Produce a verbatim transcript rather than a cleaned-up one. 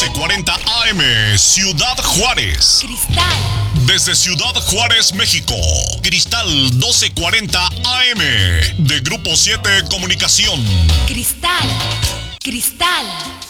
doce cuarenta A M, Ciudad Juárez. Cristal. Desde Ciudad Juárez, México, Cristal doce cuarenta A M, de Grupo siete Comunicación. Cristal. Cristal.